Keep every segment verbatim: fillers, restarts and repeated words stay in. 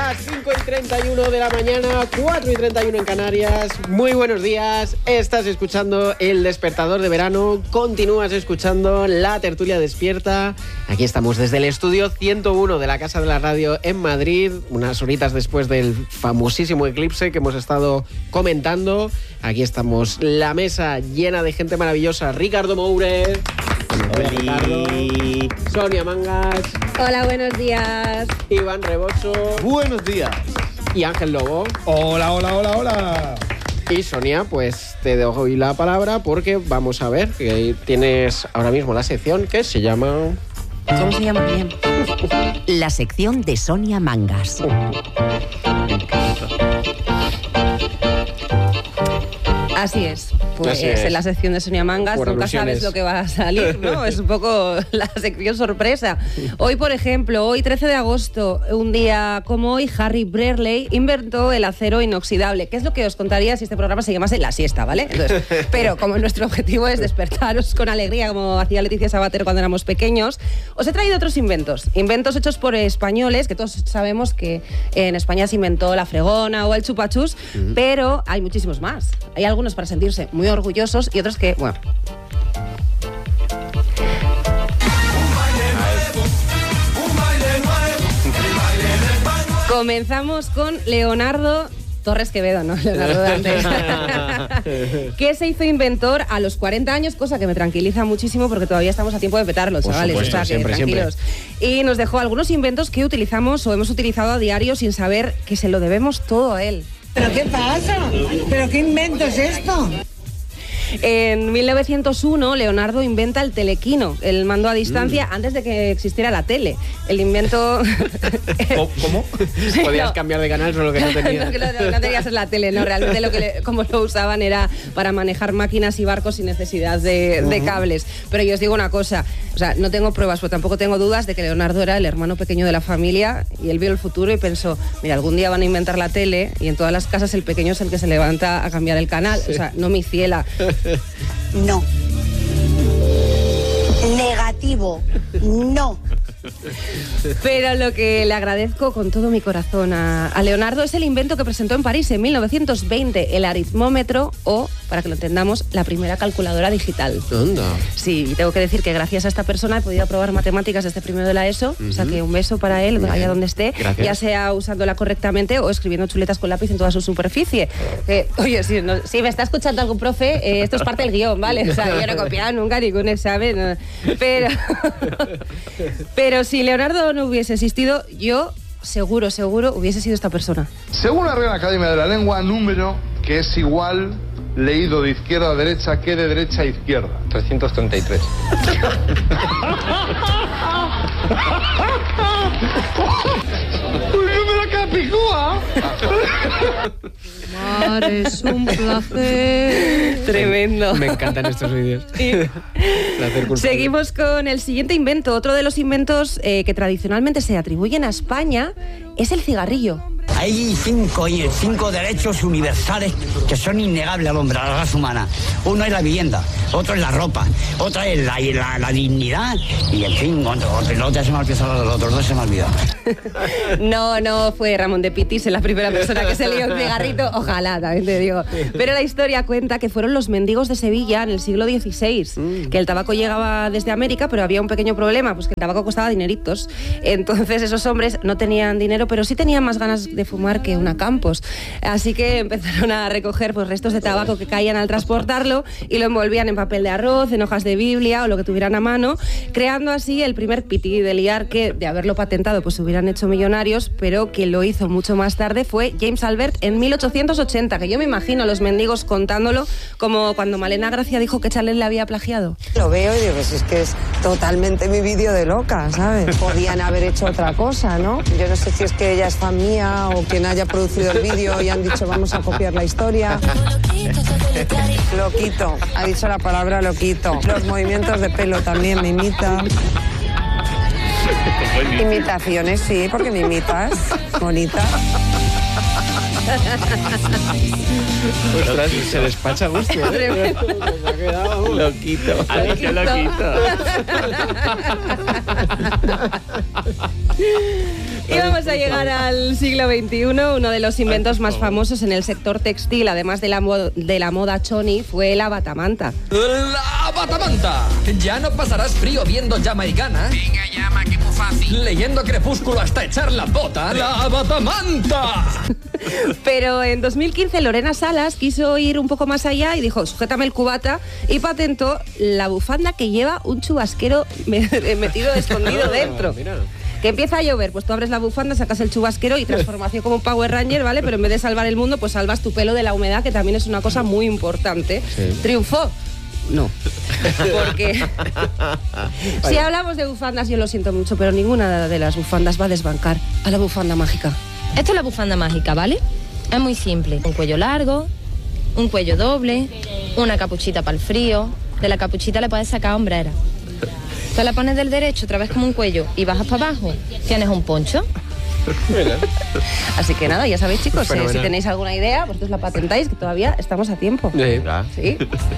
las cinco y treinta y uno de la mañana, cuatro y treinta y uno en Canarias. Muy buenos días, estás escuchando El Despertador de Verano, continúas escuchando La Tertulia Despierta. Aquí estamos desde el estudio ciento uno de la Casa de la Radio en Madrid, unas horitas después del famosísimo eclipse que hemos estado comentando. Aquí estamos, la mesa llena de gente maravillosa. Ricardo Moure. Hola, Ricardo. Sonia Mangas. Hola, buenos días. Iván Rebocho. Buenos días. Y Ángel Lobo. Hola, hola, hola, hola. Y Sonia, pues te dejo hoy la palabra porque vamos a ver que tienes ahora mismo la sección que se llama... ¿Cómo se llama bien? La sección de Sonia Mangas. Así es. Pues Así es. En la sección de Sonia Mangas Por nunca alusiones. sabes lo que va a salir, ¿no? Es un poco la sección sorpresa. Hoy, por ejemplo, hoy trece de agosto, un día como hoy, Harry Brearley inventó el acero inoxidable. ¿Qué es lo que os contaría si este programa se llamase La Siesta, ¿vale? Entonces, pero como nuestro objetivo es despertaros con alegría, como hacía Leticia Sabater cuando éramos pequeños, os he traído otros inventos. Inventos hechos por españoles, que todos sabemos que en España se inventó la fregona o el chupachus, uh-huh. Pero hay muchísimos más. Hay algunos para sentirse muy orgullosos y otros que, bueno... Comenzamos con Leonardo Torres Quevedo, ¿no? Leonardo Dantes. Que se hizo inventor a los cuarenta años, cosa que me tranquiliza muchísimo porque todavía estamos a tiempo de petarlo, Por chavales. supuesto, o sea, que siempre, tranquilos. Siempre. Y nos dejó algunos inventos que utilizamos o hemos utilizado a diario sin saber que se lo debemos todo a él. ¿Pero qué pasa? ¿Pero qué invento es esto? En mil novecientos uno, Leonardo inventa el telequino, el mando a distancia, mm. antes de que existiera la tele. El invento... ¿Cómo? Podías no. cambiar de canal, solo que no tenías. no, no, no tenías la tele, no. Realmente lo que le, como lo usaban era para manejar máquinas y barcos sin necesidad de, uh-huh. de cables. Pero yo os digo una cosa, o sea, no tengo pruebas, pero tampoco tengo dudas de que Leonardo era el hermano pequeño de la familia y él vio el futuro y pensó, mira, algún día van a inventar la tele y en todas las casas el pequeño es el que se levanta a cambiar el canal. Sí. O sea, no mi ciela. No. Negativo. No. Pero lo que le agradezco con todo mi corazón a, a Leonardo es el invento que presentó en París en mil novecientos veinte, el aritmómetro o, para que lo entendamos, la primera calculadora digital. ¿Dónde? Sí, tengo que decir que gracias a esta persona he podido aprobar matemáticas desde primero de la ESO, uh-huh. O sea que un beso para él, allá donde esté, gracias. Ya sea usándola correctamente o escribiendo chuletas con lápiz en toda su superficie. Eh, oye, si, no, si me está escuchando algún profe, eh, esto es parte del guión, ¿vale? O sea, yo no he copiado nunca ningún examen, no. pero... Pero si Leonardo no hubiese existido, yo seguro, seguro hubiese sido esta persona. Según la Real Academia de la Lengua, número que es igual leído de izquierda a derecha que de derecha a izquierda. trescientos treinta y tres. Mar es un placer. Tremendo. Me encantan estos vídeos. Sí. Seguimos con el siguiente invento. Otro de los inventos eh, que tradicionalmente se atribuyen a España es el cigarrillo. Hay cinco, cinco derechos universales que son innegables al hombre, a la raza humana. Uno es la vivienda, otro es la ropa, otra es la, la, la dignidad y, en fin, otro, otro se me ha olvidado, los otros dos se me ha olvidado. No, no fue Ramón de Pitis en la primera persona que se lió un cigarrito. Ojalá, también te digo. Pero la historia cuenta que fueron los mendigos de Sevilla en el siglo dieciséis, mm. que el tabaco llegaba desde América, pero había un pequeño problema, pues que el tabaco costaba dineritos. Entonces esos hombres no tenían dinero, pero sí tenían más ganas de fumar que una Campos. Así que empezaron a recoger pues, restos de tabaco que caían al transportarlo y lo envolvían en papel de arroz, en hojas de Biblia o lo que tuvieran a mano, creando así el primer pití de liar que, de haberlo patentado, pues se hubieran hecho millonarios, pero que lo hizo mucho más tarde fue James Albert en mil ochocientos ochenta, que yo me imagino a los mendigos contándolo como cuando Malena Gracia dijo que Chanel le había plagiado. Lo veo y digo, pues es que es totalmente mi vídeo de loca, ¿sabes? Podían haber hecho otra cosa, ¿no? Yo no sé si es que ella es fan mía o quien haya producido el vídeo y han dicho vamos a copiar la historia. Loquito, ha dicho la palabra loquito. Los movimientos de pelo también me imitan. Imitaciones, sí, porque me imitas, bonita. Ostras, se despacha a gusto, ¿eh? Se ha quedado loquito. Ha dicho loquito. Y vamos a llegar al siglo veintiuno. Uno de los inventos más famosos en el sector textil, además de la, mo- de la moda choni, fue la batamanta. La batamanta. Ya no pasarás frío viendo Jamaicana. Venga, llama, que muy fácil. Leyendo Crepúsculo hasta echar la bota. La batamanta. Pero en dos mil quince Lorena Salas quiso ir un poco más allá y dijo, sujétame el cubata, y patentó la bufanda que lleva un chubasquero metido escondido dentro. Mira. Que empieza a llover, pues tú abres la bufanda, sacas el chubasquero y transformación como un Power Ranger, ¿vale? Pero en vez de salvar el mundo, pues salvas tu pelo de la humedad, que también es una cosa muy importante. Sí. ¿Triunfó? No. Porque si hablamos de bufandas, yo lo siento mucho, pero ninguna de las bufandas va a desbancar a la bufanda mágica. Esto es la bufanda mágica, ¿vale? Es muy simple. Un cuello largo, un cuello doble, una capuchita para el frío. De la capuchita le puedes sacar hombrera. Te la pones del derecho otra vez como un cuello y bajas para abajo, tienes un poncho. Así que nada, ya sabéis, chicos, eh, si tenéis alguna idea, vosotros la patentáis, que todavía estamos a tiempo. Sí. ¿Sí?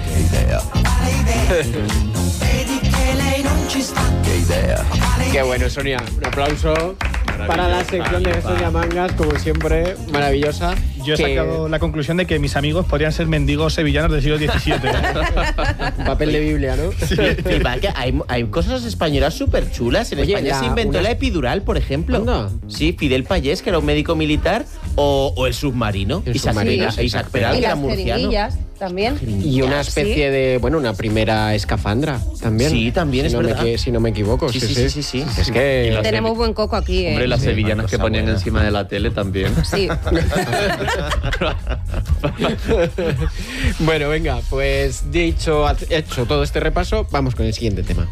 Qué idea. Qué bueno, Sonia. Un aplauso para la sección de Sonia Mangas, como siempre, maravillosa. Yo he que... sacado la conclusión de que mis amigos podrían ser mendigos sevillanos del siglo diecisiete. ¿eh? Papel de Biblia, ¿no? Sí. Que hay, hay cosas españolas súper chulas. En Oye, España la, se inventó una... la epidural, por ejemplo. ¿Anda? Sí, Fidel Payés, que era un médico militar, o, o el submarino. El Isaac, submarino, sí. Isaac Peral, y que era las murciano. jeringuillas también. Y una especie ¿Sí? de, bueno, una primera escafandra también. Sí, también si es no verdad. Me, si no me equivoco. Sí, sí, sí, sí. sí, sí, sí. Es que... Tenemos buen coco aquí, ¿eh? Hombre, las sí, sevillanas que ponían buena. Encima de la tele también. Sí. Bueno, venga, pues dicho, hecho todo este repaso, vamos con el siguiente tema.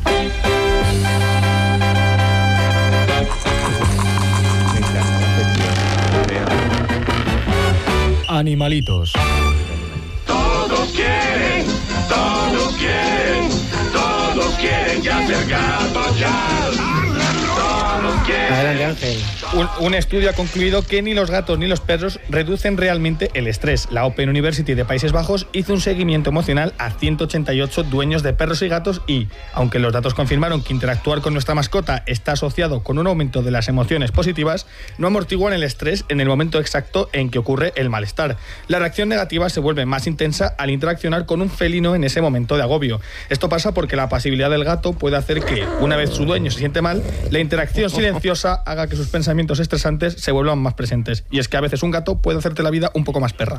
Animalitos. Todos quieren, todos quieren, todos quieren ya ser gatos ya. Todos quieren. Adelante, Ángel. Un, un estudio ha concluido que ni los gatos ni los perros reducen realmente el estrés. La Open University de Países Bajos hizo un seguimiento emocional a ciento ochenta y ocho dueños de perros y gatos y, aunque los datos confirmaron que interactuar con nuestra mascota está asociado con un aumento de las emociones positivas, no amortiguan el estrés en el momento exacto en que ocurre el malestar. La reacción negativa se vuelve más intensa al interaccionar con un felino en ese momento de agobio. Esto pasa porque la pasividad del gato puede hacer que, una vez su dueño se siente mal, la interacción silenciosa haga que sus pensamientos estresantes se vuelvan más presentes. Y es que a veces un gato puede hacerte la vida un poco más perra.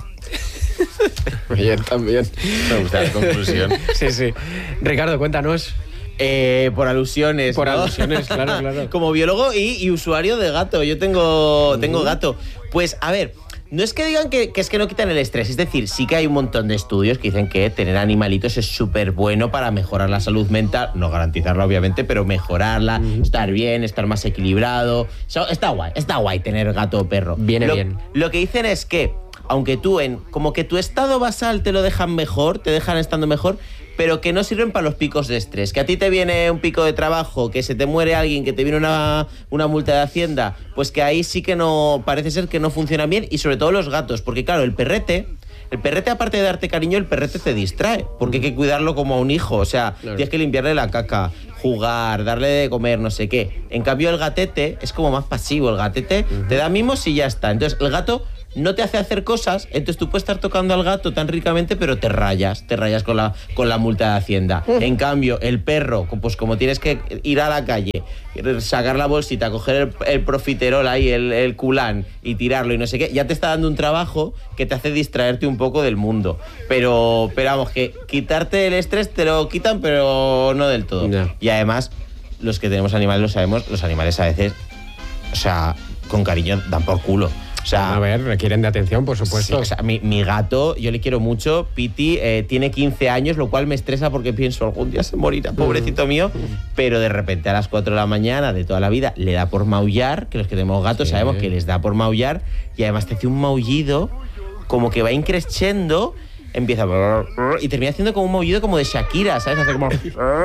Bien, también. Me gusta la conclusión. Sí, sí. Ricardo, cuéntanos. Eh, por alusiones. Por ¿no? alusiones, claro, claro. Como biólogo y, y usuario de gato. Yo tengo, uh-huh. tengo gato. Pues, a ver... No es que digan que, que es que no quitan el estrés, es decir, sí que hay un montón de estudios que dicen que tener animalitos es súper bueno para mejorar la salud mental, no garantizarla obviamente, pero mejorarla, mm. estar bien, estar más equilibrado. So, está guay, está guay tener gato o perro. Viene lo, bien. Lo que dicen es que, aunque tú en como que tu estado basal te lo dejan mejor, te dejan estando mejor, pero que no sirven para los picos de estrés. Que a ti te viene un pico de trabajo, que se te muere alguien, que te viene una, una multa de Hacienda, pues que ahí sí que no, parece ser que no funcionan bien, y sobre todo los gatos, porque claro, el perrete, el perrete aparte de darte cariño, el perrete te distrae, porque hay que cuidarlo como a un hijo, o sea, claro. Tienes que limpiarle la caca, jugar, darle de comer, no sé qué. En cambio el gatete es como más pasivo, el gatete uh-huh. te da mimos y ya está. Entonces el gato no te hace hacer cosas, entonces tú puedes estar tocando al gato tan ricamente, pero te rayas, te rayas con la, con la multa de Hacienda. En cambio, el perro, pues como tienes que ir a la calle, sacar la bolsita, coger el, el profiterol ahí, el, el culán, y tirarlo y no sé qué, ya te está dando un trabajo que te hace distraerte un poco del mundo. Pero, pero vamos, que quitarte el estrés te lo quitan, pero no del todo. No. Y además, los que tenemos animales lo sabemos, los animales a veces, o sea, con cariño dan por culo. O sea, a ver, requieren de atención, por supuesto. Sí, o sea, mi, mi gato, yo le quiero mucho. Piti eh, tiene quince años, lo cual me estresa porque pienso, algún día se morirá, pobrecito mm. mío. Pero de repente a las cuatro de la mañana de toda la vida le da por maullar, que los que tenemos gatos sí. sabemos que les da por maullar, y además te hace un maullido como que va increciendo, empieza y termina haciendo como un maullido como de Shakira, ¿sabes? Hace como...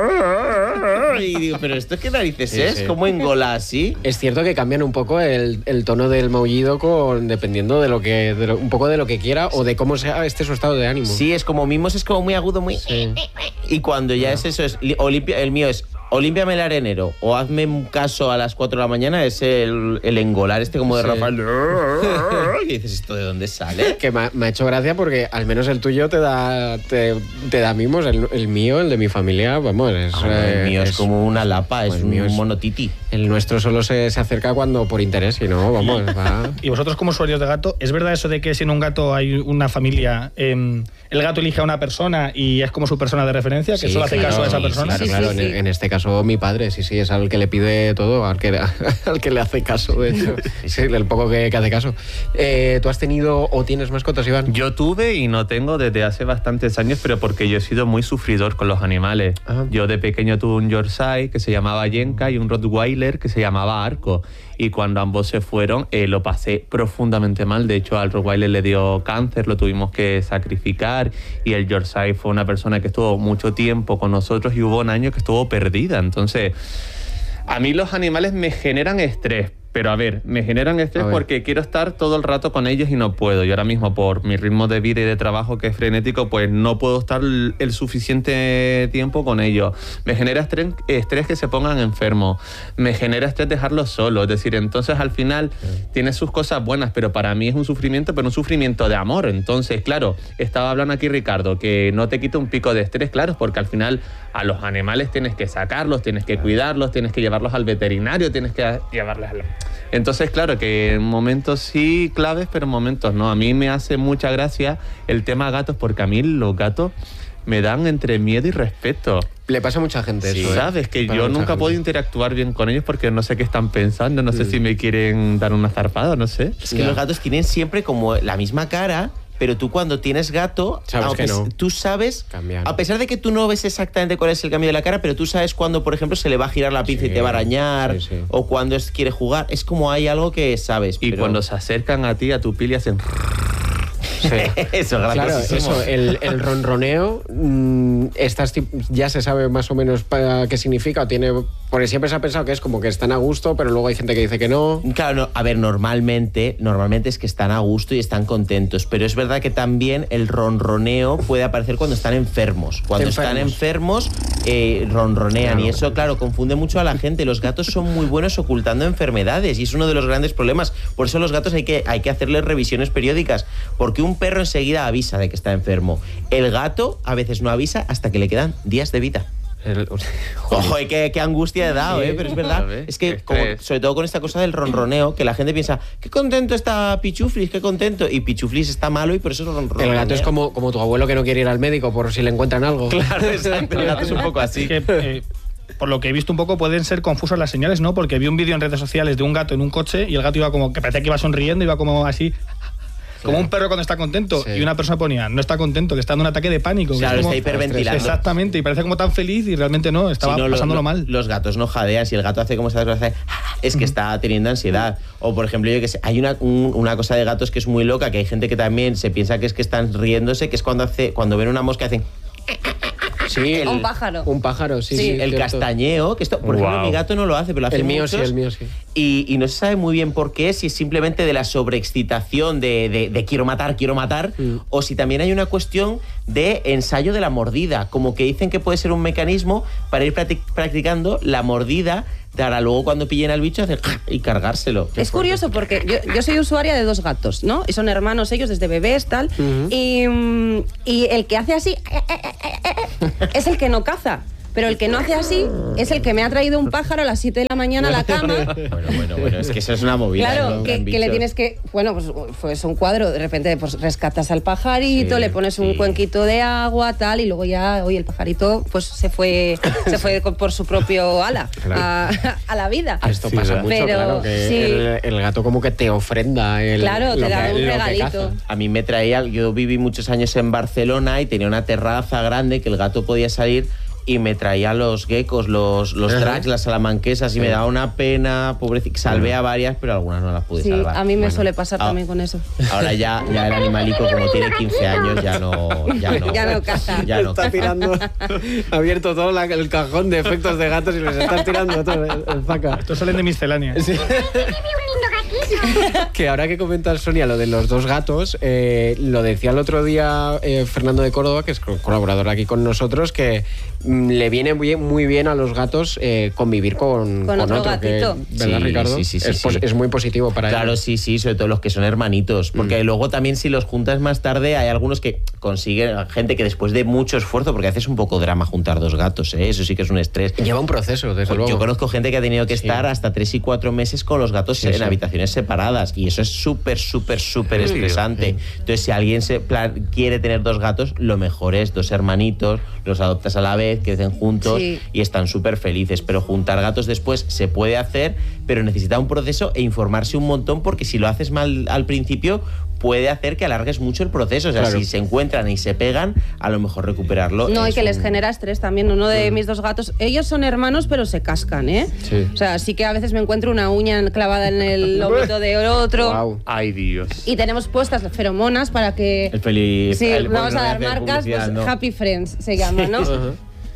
Y digo, pero ¿esto qué narices sí, es? Sí. ¿Cómo engola así? Es cierto que cambian un poco el, el tono del maullido con, dependiendo de lo que de lo, un poco de lo que quiera o de cómo sea este su estado de ánimo. Sí, es como mimos, es como muy agudo, muy... Sí. Y cuando ya no. es eso, es o limpia, el mío es o límpiame el arenero o hazme un caso a las cuatro de la mañana, es el, el engolar este como de Sí. Rafael. Y dices, ¿esto de dónde sale? Que me ha, me ha hecho gracia porque al menos el tuyo te da te, te da mimos, el, el mío, el de mi familia, vamos, es, Ah, el mío es, es como una lapa, es el un mío es- monotiti. El nuestro solo se, se acerca cuando por interés, y no, vamos, va. Y vosotros como usuarios de gato, ¿es verdad eso de que si en un gato hay una familia, eh, el gato elige a una persona y es como su persona de referencia, que Sí, solo hace claro, caso a esa sí, persona? Claro, claro, en, en este caso mi padre, sí, sí, es al que le pide todo, al que, al que le hace caso, de hecho. Sí, el poco que, que hace caso. Eh, ¿Tú has tenido o tienes mascotas, Iván? Yo tuve y no tengo desde hace bastantes años, pero porque yo he sido muy sufridor con los animales. Yo de pequeño tuve un Yorkshire que se llamaba Yenka y un Rottweiler que se llamaba Arco. Y cuando ambos se fueron, eh, lo pasé profundamente mal. De hecho, al Rottweiler le dio cáncer, lo tuvimos que sacrificar. Y el Yorkshire fue una persona que estuvo mucho tiempo con nosotros y hubo un año que estuvo perdida. Entonces, a mí los animales me generan estrés. Pero a ver, me generan estrés porque quiero estar todo el rato con ellos y no puedo. Yo ahora mismo, por mi ritmo de vida y de trabajo que es frenético, pues no puedo estar el, el suficiente tiempo con ellos. Me genera estrés, estrés que se pongan enfermos. Me genera estrés dejarlos solos. Es decir, entonces al final tiene sus cosas buenas, pero para mí es un sufrimiento, pero un sufrimiento de amor. Entonces, claro, estaba hablando aquí Ricardo, que no te quita un pico de estrés, claro, porque al final a los animales tienes que sacarlos, tienes que cuidarlos, tienes que llevarlos al veterinario, tienes que llevarlos al... Entonces, claro, que en momentos sí claves, pero en momentos no. A mí me hace mucha gracia el tema gatos, porque a mí los gatos me dan entre miedo y respeto. Le pasa a mucha gente Sí, eso, ¿eh? ¿sabes? Que Pasa a yo mucha nunca gente. puedo interactuar bien con ellos porque no sé qué están pensando, no sé Mm. si me quieren dar una zarpada, no sé. Es que los gatos tienen siempre como la misma cara, pero tú cuando tienes gato, Sabes aunque que no. tú sabes, Cambian. a pesar de que tú no ves exactamente cuál es el cambio de la cara, pero tú sabes cuando, por ejemplo, se le va a girar la pinza Sí, y te va a arañar, sí, sí. o cuando es- quiere jugar, es como hay algo que sabes. Y pero- cuando se acercan a ti, a tu piel y hacen... Sí. Eso, Claro, graciosísimo. eso, el, el ronroneo, mmm, estas tip- ya se sabe más o menos para qué significa, o tiene, porque siempre se ha pensado que es como que están a gusto, pero luego hay gente que dice que no. Claro, no, a ver, normalmente, normalmente es que están a gusto y están contentos, pero es verdad que también el ronroneo puede aparecer cuando están enfermos. Cuando están enfermos, eh, ronronean, y eso, claro, confunde mucho a la gente. Los gatos son muy buenos ocultando enfermedades y es uno de los grandes problemas. Por eso los gatos hay que, hay que hacerles revisiones periódicas, porque un perro enseguida avisa de que está enfermo. El gato a veces no avisa hasta que le quedan días de vida. El- Ojo, y qué, qué angustia he dado, ¿eh? Pero es verdad. ¿Sabes? Es que, Qué como- estrés. sobre todo con esta cosa del ronroneo, que la gente piensa, qué contento está Pichuflis, qué contento. Y Pichuflis está malo y por eso ronronea. El gato es como, como tu abuelo que no quiere ir al médico por si le encuentran algo. Claro, exacto. El gato es un poco así. Que, eh, por lo que he visto un poco, pueden ser confusas las señales, ¿no? Porque vi un vídeo en redes sociales de un gato en un coche y el gato iba como, que parecía que iba sonriendo, iba como así... Como un perro cuando está contento. Sí. Y una persona ponía, no está contento, que está dando un ataque de pánico. que Claro, es como- está hiperventilando. Exactamente, y parece como tan feliz y realmente no, estaba Si no, lo- pasándolo lo- mal. Los gatos no jadean. Si el gato hace como esa hace, es que está teniendo ansiedad. O, por ejemplo, yo que sé, hay una, un- una cosa de gatos que es muy loca, que hay gente que también se piensa que es que están riéndose, que es cuando hace cuando ven una mosca hacen... Sí, el- Un pájaro. Un pájaro, sí. Sí, sí, el cierto. castañeo, que esto, por ejemplo, Wow. mi gato no lo hace, pero lo hace El mío sí, muchos. el mío sí. Y, y no se sabe muy bien por qué, si es simplemente de la sobreexcitación de, de- de quiero matar, quiero matar, Mm. o si también hay una cuestión de ensayo de la mordida, como que dicen que puede ser un mecanismo para ir practic- practicando la mordida para luego cuando pillen al bicho hacer y cargárselo. Es curioso porque yo, yo soy usuaria de dos gatos, ¿no? Y son hermanos ellos desde bebés, tal. y, mm, y el que hace así es el que no caza. Pero el que no hace así es el que me ha traído un pájaro a las siete de la mañana a la cama. Bueno, bueno, bueno, es que eso es una movida. Claro, ¿no? que, Gran que le bicho. tienes que... Bueno, pues, pues un cuadro, de repente pues rescatas al pajarito, Sí, le pones un sí. cuenquito de agua, tal, y luego ya, oye, el pajarito pues se fue se fue con- por su propio ala a, a la vida. Esto pasa mucho, Pero, claro, que sí. el, el gato como que te ofrenda el, Claro, te lo da que- un lo que regalito. caza. A mí me traía, yo viví muchos años en Barcelona y tenía una terraza grande que el gato podía salir y me traía los geckos, los, los Ajá. drags, las salamanquesas, y me Sí. daba una pena, pobrecita. Salvé a varias, pero algunas no las pude Sí, salvar. a mí me Bueno, suele pasar ah, también con eso. Ahora ya, ya el animalico, como tiene quince años, ya no... Ya no, Ya no caza. Ya no Está caza. tirando, ha abierto todo la- el cajón de efectos de gatos y les está tirando todo el, el zaca. Estos salen de miscelánea. Sí. Que ahora que comentas, Sonia, lo de los dos gatos, eh, lo decía el otro día eh, Fernando de Córdoba, que es colaborador aquí con nosotros, que mm, le viene muy bien, muy bien a los gatos eh, convivir con, Con otro que, gatito. ¿verdad, Sí, Ricardo? sí, sí, sí, es, pos- sí. es muy positivo para Claro, ellos. sí, sí, sobre todo los que son hermanitos. Porque Mm. luego también si los juntas más tarde, hay algunos que consiguen, gente que después de mucho esfuerzo, porque haces un poco drama juntar dos gatos, ¿eh? Eso sí que es un estrés. Lleva un proceso, desde Pues luego. yo conozco gente que ha tenido que Sí. estar hasta tres y cuatro meses con los gatos Sí, en sí. habitaciones separadas. Y eso es súper, súper, súper Sí, estresante. sí. Entonces, si alguien se plan- quiere tener dos gatos, lo mejor es dos hermanitos, los adoptas a la vez, crecen juntos Sí. y están súper felices. Pero juntar gatos después se puede hacer, pero necesita un proceso e informarse un montón, porque si lo haces mal al principio, puede hacer que alargues mucho el proceso. O sea, Claro. si se encuentran y se pegan, a lo mejor recuperarlo. No, y es que les un- genera estrés también. Uno de mis dos gatos, ellos son hermanos, pero se cascan, ¿eh? Sí. O sea, sí que a veces me encuentro una uña clavada en el lomito de otro. Guau. Ay, Dios. Y tenemos puestas las feromonas para que... El feliz. Sí, el- vamos bueno, a dar no voy hacer marcas, pues publicidad, ¿no? Happy Friends se llama, ¿no? Ajá.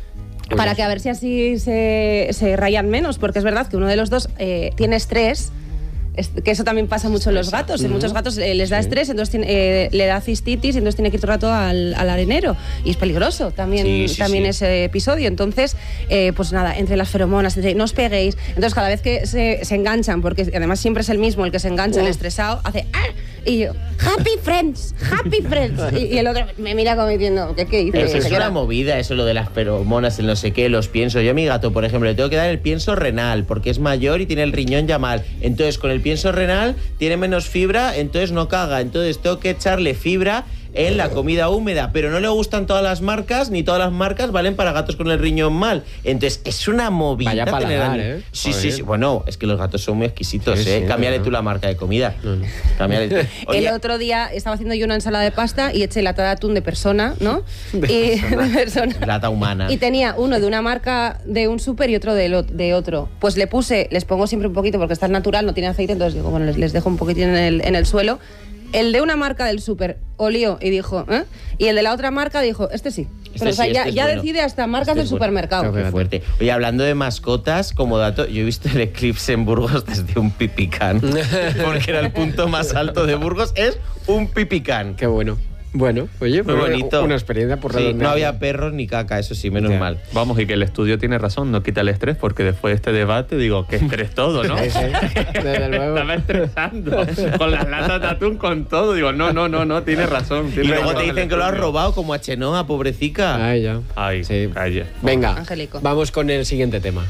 Para que a ver si así se, se rayan menos, porque es verdad que uno de los dos eh, tiene estrés, es- que eso también pasa mucho en los gatos. En muchos gatos eh, les da estrés, entonces tiene- eh, le da cistitis y entonces tiene que ir todo el rato al, al arenero. Y es peligroso también, Sí, sí, también sí. ese episodio. Entonces, eh, pues nada, entre las feromonas, entre, no os peguéis. Entonces, cada vez que se, se enganchan, porque además siempre es el mismo el que se engancha, el Uh. estresado, hace "Ah", y yo, Happy Friends, Happy Friends. Y, y el otro me mira como diciendo, ¿qué, qué hice? Es, Se es queda- una movida eso, lo de las feromonas, el no sé qué, los piensos. Yo a mi gato, por ejemplo, le tengo que dar el pienso renal porque es mayor y tiene el riñón ya mal. Entonces, con el pienso renal tiene menos fibra, entonces no caga. Entonces, tengo que echarle fibra en la comida húmeda, pero no le gustan todas las marcas, ni todas las marcas valen para gatos con el riñón mal. Entonces, es una movida. Vaya tener paladar, a- ¿eh? Sí, sí, Joder. sí. Bueno, es que los gatos son muy exquisitos, Sí, ¿eh? sí, Cámbiale no, tú no. la marca de comida. Cámbiale tú. Oye, El otro día estaba haciendo yo una ensalada de pasta y eché lata de atún de persona, ¿no? y, de persona. plata humana. Y tenía uno de una marca de un súper y otro de, lo- de otro. Pues le puse, les pongo siempre un poquito porque está es natural, no tiene aceite, entonces digo, bueno, les, les dejo un poquitín en el, en el suelo. El de una marca del súper olió y dijo, ¿eh? Y el de la otra marca dijo, este sí. Este Pero o sea, sí, ya, este es ya bueno. decide hasta marcas Este del es bueno. supermercado. Qué fuerte. Oye, hablando de mascotas, como dato, yo he visto el eclipse en Burgos desde un pipicán. Porque era el punto más alto de Burgos, es un pipicán. Qué bueno. Bueno, oye, Muy pues, bonito. una experiencia por Sí, redondear. no había perros ni caca, eso sí, menos Ya. mal. Vamos, y que el estudio tiene razón, no quita el estrés, porque después de este debate digo, que estrés todo, ¿no? Sí, sí, desde luego. Estaba estresando con las latas de atún, con todo. Digo, no, no, no, no, tiene razón. Y tiene luego razón te el dicen que lo has estudio. robado como a Chenoa, pobrecita. Ay, ya. Ay, Sí. calla. Venga, Angélico. vamos con el siguiente tema.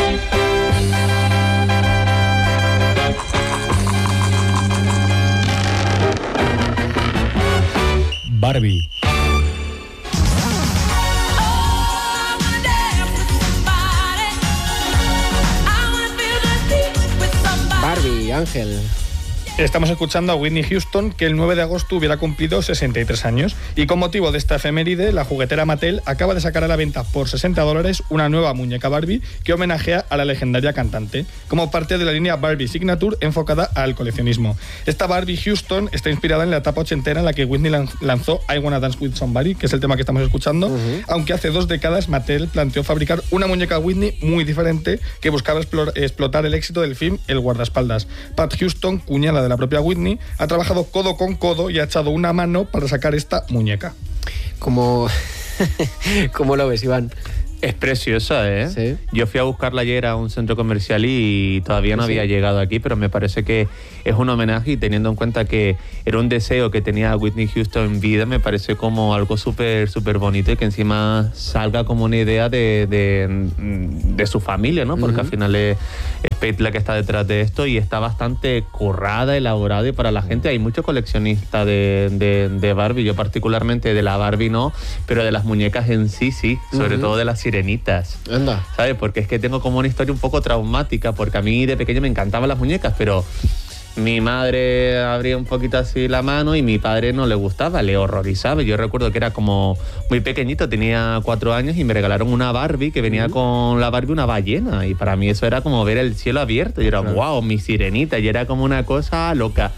Barbie. Barbie, Ángel. Estamos escuchando a Whitney Houston, que el nueve de agosto hubiera cumplido sesenta y tres años. Y con motivo de esta efeméride, la juguetera Mattel acaba de sacar a la venta por sesenta dólares una nueva muñeca Barbie que homenajea a la legendaria cantante, como parte de la línea Barbie Signature enfocada al coleccionismo. Esta Barbie Houston está inspirada en la etapa ochentera en la que Whitney lan- lanzó I Wanna Dance With Somebody, que es el tema que estamos escuchando, aunque hace dos décadas Mattel planteó fabricar una muñeca Whitney muy diferente que buscaba explor- explotar el éxito del film El guardaespaldas. Pat Houston, cuñada de la propia Whitney, ha trabajado codo con codo y ha echado una mano para sacar esta muñeca. ¿Cómo, ¿Cómo lo ves, Iván? Es preciosa, ¿eh? Sí. Yo fui a buscarla ayer a un centro comercial y todavía no Sí. había llegado aquí, pero me parece que es un homenaje y teniendo en cuenta que era un deseo que tenía Whitney Houston en vida, me parece como algo súper, súper bonito y que encima salga como una idea de, de, de su familia, ¿no? Porque Ujú. al final es, es Pete la que está detrás de esto y está bastante currada, elaborada y para la gente hay mucho coleccionista de, de, de Barbie, yo particularmente de la Barbie no, pero de las muñecas en sí, sí, sobre Ujú. todo de las sirenitas. Anda. ¿Sabes? Porque es que tengo como una historia un poco traumática, porque a mí de pequeño me encantaban las muñecas, pero mi madre abría un poquito así la mano y mi padre no le gustaba, le horrorizaba. Yo recuerdo que era como muy pequeñito, tenía cuatro años y me regalaron una Barbie que venía con la Barbie una ballena y para mí eso era como ver el cielo abierto y era Claro. wow, mi sirenita y era como una cosa loca.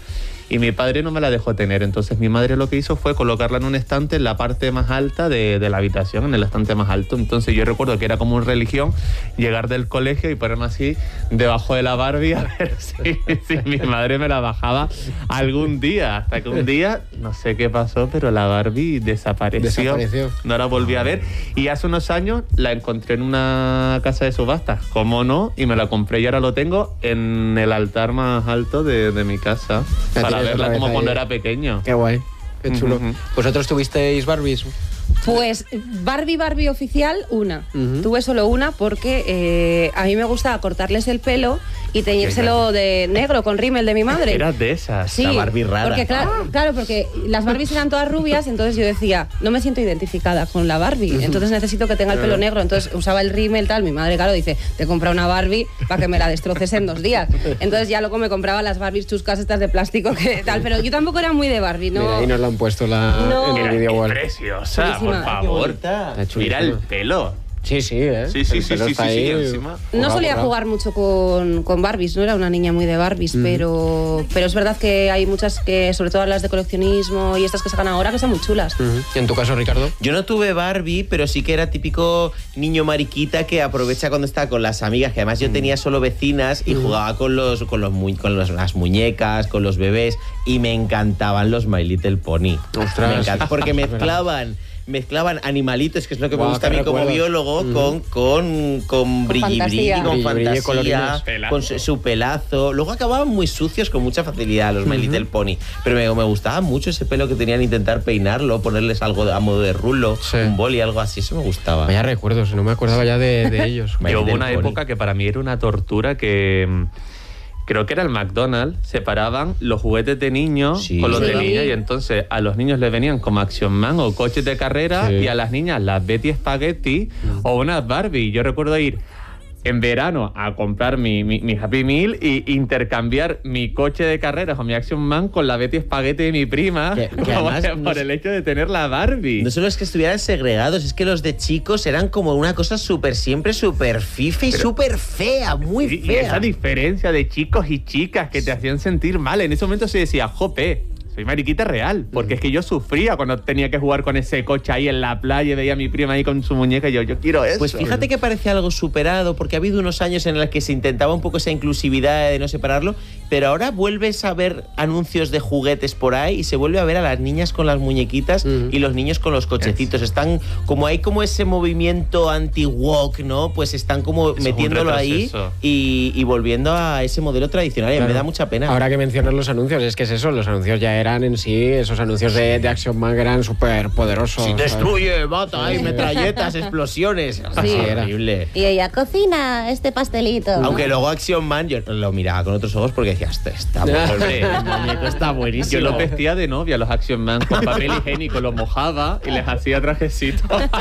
y mi padre no me la dejó tener. Entonces mi madre lo que hizo fue colocarla en un estante en la parte más alta de, de la habitación, en el estante más alto. Entonces yo recuerdo que era como una religión llegar del colegio y ponerme así debajo de la Barbie a ver si, si mi madre me la bajaba algún día. Hasta que un día, no sé qué pasó, pero la Barbie desapareció. Desapareció. No la volví a ver. Y hace unos años la encontré en una casa de subastas, ¿cómo no? Y me la compré y ahora lo tengo en el altar más alto de, de mi casa. La Para tienes verla otra vez como ahí. cuando era pequeño. Qué guay, qué chulo. Ujú. ¿Vosotros tuvisteis Barbies? Pues Barbie, Barbie oficial, una. Ujú. Tuve solo una porque eh, a mí me gustaba cortarles el pelo y teñírselo de negro con rímel de mi madre. Eras de esas. Sí, La Barbie rara. Porque claro, claro, porque las Barbies eran todas rubias, entonces yo decía, no me siento identificada con la Barbie, entonces necesito que tenga el pelo negro, entonces usaba el rímel tal, mi madre claro dice, te compra una Barbie para que me la destroces en dos días. Entonces ya luego me compraba las Barbies chuscas estas de plástico que tal, pero yo tampoco era muy de Barbie, ¿no? Mira, ahí nos la han puesto la, No. en el vídeo wall. Preciosa, por Chulísima. favor. Está chulísima. Mira el pelo. Sí, sí, ¿eh? Sí, sí, El sí, pelo sí, está sí, sí, ahí. encima. No Borrado, solía borrado. jugar mucho con, con Barbies, no era una niña muy de Barbies, Mm. pero, pero es verdad que hay muchas que, sobre todo las de coleccionismo y estas que sacan ahora, que son muy chulas. Ujú. ¿Y en tu caso, Ricardo? Yo no tuve Barbie, pero sí que era típico niño mariquita que aprovecha cuando está con las amigas, que además yo tenía solo vecinas y jugaba con los con los mu- con los- las muñecas, con los bebés, y me encantaban los My Little Pony. Ostras. Me encanta, porque Es verdad. mezclaban mezclaban animalitos, que es lo que Guau, me gusta a qué mí como recuerdos. biólogo, Ujú. con con con brilli brilli, fantasía. con Brilli, brilli, fantasía, colorines. Pelazo. con su, su pelazo. Luego acababan muy sucios con mucha facilidad los My Little Pony, pero me, me gustaba mucho ese pelo que tenían, intentar peinarlo, ponerles algo de- a modo de rulo, Sí. un boli, algo así, eso me gustaba. Vaya recuerdos, no me acordaba ya de, de ellos. My Yo hubo Little una Pony. época que para mí era una tortura que mm, creo que era el McDonald's, separaban los juguetes de niños Sí. con los de Sí. niñas, y entonces a los niños les venían como Action Man o coches de carrera, Sí. y a las niñas las Betty Spaghetti o unas Barbie. Yo recuerdo ir en verano a comprar mi, mi, mi Happy Meal y intercambiar mi coche de carreras o mi Action Man con la Betty Spaghetti de mi prima, Que- que como además por no el sé- hecho de tener la Barbie. No solo es que estuvieran segregados, es que los de chicos eran como una cosa súper, siempre súper fifa y Pero- súper fea, muy Y- y fea. esa diferencia de chicos y chicas que te hacían sentir mal. En ese momento se decía, jope, soy mariquita real. Porque es que yo sufría cuando tenía que jugar con ese coche ahí en la playa y veía a mi prima ahí con su muñeca y yo, yo quiero eso. Pues fíjate que parece algo superado, porque ha habido unos años en los que se intentaba un poco esa inclusividad de no separarlo, pero ahora vuelves a ver anuncios de juguetes por ahí y se vuelve a ver a las niñas con las muñequitas Ujú. y los niños con los cochecitos. Están como hay como ese movimiento anti-woke, ¿no? Pues están como es un metiéndolo ahí retroceso. y, y volviendo a ese modelo tradicional. Y Claro. me da mucha pena. Ahora que mencionas los anuncios, es que es eso, los anuncios ya eran en sí, esos anuncios de, de Action Man que eran súper poderosos. Sí, destruye, mata, hay metralletas, explosiones. Sí. Era horrible. Y ella, cocina este pastelito. Aunque luego Action Man yo lo miraba con otros ojos porque decía, "Este está hombre, el muñeco está buenísimo". Yo los vestía de novia, los Action Man, con papel higiénico, los mojaba y les hacía trajecitos.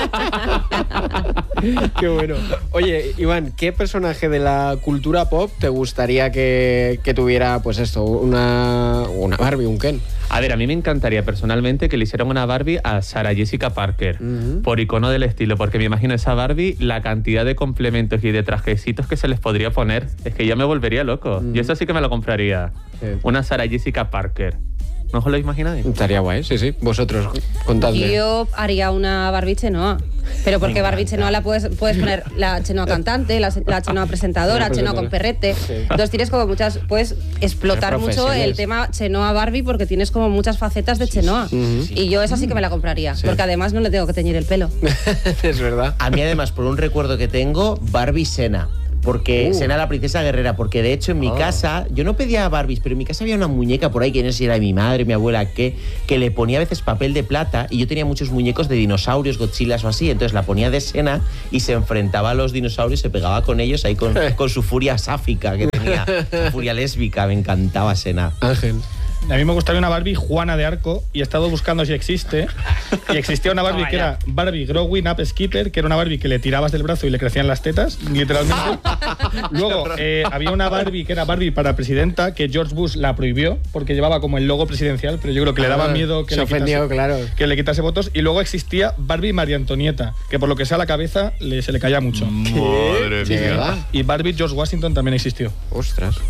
Qué bueno. Oye, Iván, ¿qué personaje de la cultura pop te gustaría que, que tuviera, pues esto, una, una Barbie, un Ken? A ver, a mí me encantaría personalmente que le hicieran una Barbie a Sarah Jessica Parker, Ujú. por icono del estilo, porque me imagino esa Barbie, la cantidad de complementos y de trajecitos que se les podría poner, es que ya me volvería loco. Yo eso sí que me lo compraría. Sí. Una Sarah Jessica Parker. ¿No os lo imagináis? Estaría guay, sí, sí. Vosotros, contadme. Yo haría una Barbie Chenoa. Pero porque Barbie Chenoa la puedes, puedes poner la Chenoa cantante, la, la Chenoa presentadora, Chenoa con perrete. Entonces tienes como muchas, puedes explotar Muchas mucho profesiones. el tema Chenoa Barbie porque tienes como muchas facetas de Chenoa. Y yo esa sí que me la compraría. Porque además no le tengo que teñir el pelo. Es verdad. A mí además, por un recuerdo que tengo, Barbie Sena. Porque Uh. Sena la princesa guerrera, porque de hecho en mi Ah. casa, yo no pedía Barbies, pero en mi casa había una muñeca por ahí, que no sé si era de mi madre, mi abuela, que, que le ponía a veces papel de plata, y yo tenía muchos muñecos de dinosaurios, Godzillas o así, entonces la ponía de Sena y se enfrentaba a los dinosaurios, se pegaba con ellos ahí con, con su furia sáfica que tenía, su furia lésbica, me encantaba Sena. Ángel. A mí me gustaría una Barbie Juana de Arco y he estado buscando si existe. Y existía una Barbie que era Barbie Growing Up Skipper, que era una Barbie que le tirabas del brazo y le crecían las tetas, literalmente. Luego eh, había una Barbie que era Barbie para presidenta, que George Bush la prohibió porque llevaba como el logo presidencial, pero yo creo que le daba Ah, miedo que se le, ofendió, quitase, claro. que le quitase votos. Y luego existía Barbie María Antonieta, que por lo que sea la cabeza le, se le caía mucho. Madre ¿De mía. verdad? Y Barbie George Washington también existió. Ostras.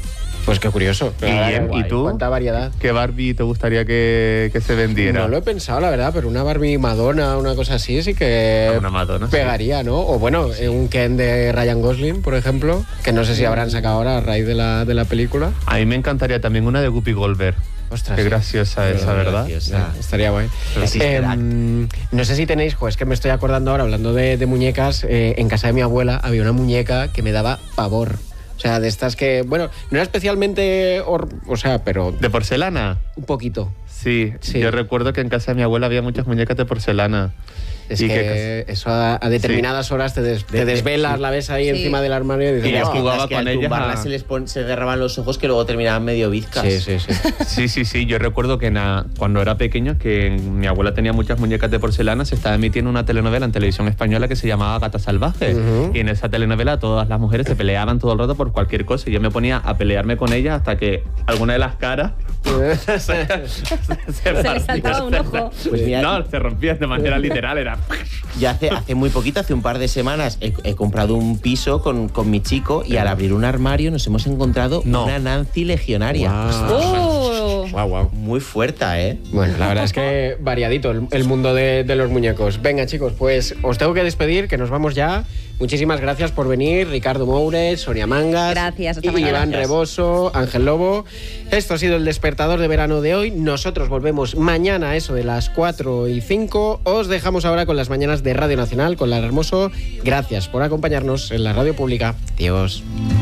Pues qué curioso. Guillem, ¿y tú? ¿Cuánta variedad? ¿Qué Barbie te gustaría que, que se vendiera? No lo he pensado, la verdad, pero una Barbie Madonna, una cosa así, sí que una Madonna, pegaría, ¿no? O bueno, un Ken de Ryan Gosling, por ejemplo, que no sé si habrán sacado ahora a raíz de la, de la película. A mí me encantaría también una de Whoopi Goldberg. Ostras, qué sí. graciosa esa, ¿verdad? Graciosa. Estaría guay. Eh, no sé si tenéis, jo, es que me estoy acordando ahora, hablando de, de muñecas, eh, en casa de mi abuela había una muñeca que me daba pavor. O sea, de estas que, bueno, no era especialmente, or, o sea, pero... ¿De porcelana? Un poquito. Sí, sí, yo recuerdo que en casa de mi abuela había muchas muñecas de porcelana. Es y que, que eso a, a determinadas sí. horas te, des, te desvelas, la ves ahí sí. encima del armario y dices... Y yo jugaba que con ellas. A... se les pon, se derraban los ojos que luego terminaban medio bizcas. Sí, sí, sí. sí, sí, sí. Yo recuerdo que na, cuando era pequeño, que mi abuela tenía muchas muñecas de porcelana, se estaba emitiendo una telenovela en televisión española que se llamaba Gata Salvaje. Uh-huh. Y en esa telenovela todas las mujeres se peleaban todo el rato por cualquier cosa. Y yo me ponía a pelearme con ellas hasta que alguna de las caras se, se, se, se le saltaba un ojo. Pues mira, no, se rompía de manera literal. Era... Ya hace, hace muy poquito, hace un par de semanas, he, he comprado un piso con, con mi chico y al abrir un armario nos hemos encontrado no. una Nancy legionaria. Wow. Oh. Wow, wow. Muy fuerte, ¿eh? Bueno, la verdad es que variadito el, el mundo de, de los muñecos. Venga, chicos, pues os tengo que despedir, que nos vamos ya. Muchísimas gracias por venir, Ricardo Moure, Sonia Mangas, gracias, hasta y Iván gracias. Reboso, Ángel Lobo. Esto ha sido el despertador de verano de hoy. Nosotros volvemos mañana a eso de las cuatro y cinco. Os dejamos ahora con las mañanas de Radio Nacional, con Lara Hermoso. Gracias por acompañarnos en la radio pública. Adiós.